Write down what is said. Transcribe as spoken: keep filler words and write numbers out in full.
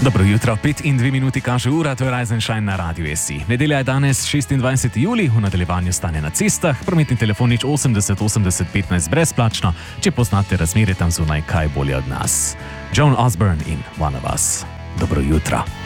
Dobro jutro, pet in dve minuti kaže ura, to je Rise and Shine na Radiu S C. Nedelja je danes šestindvajseti julij, v nadaljevanju stanje na cestah, prometni telefon nič osemdeset osemdeset petnajst brezplačno, če poznate razmere tam zunaj kaj bolje od nas. Joan Osborne in One of Us. Dobro jutro.